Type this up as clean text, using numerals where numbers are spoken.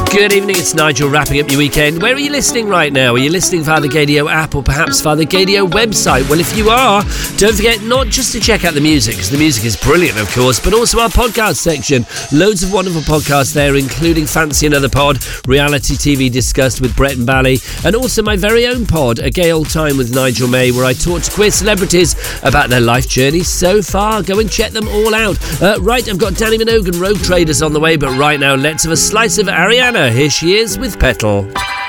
Good evening, it's Nigel wrapping up your weekend. Where are you listening right now? Are you listening via the Gadio app or perhaps via the Gadio website? Well, if you are, don't forget not just to check out the music, because the music is brilliant, of course, but also our podcast section. Loads of wonderful podcasts there, including Fancy Another Pod, Reality TV Discussed with Brett and Bally, and also my very own pod, A Gay Old Time with Nigel May, where I talk to queer celebrities about their life journeys so far. Go and check them all out. Right, I've got Danny Minogue and Rogue Traders on the way, but right now, let's have a slice of Ariana. Here she is with Petal.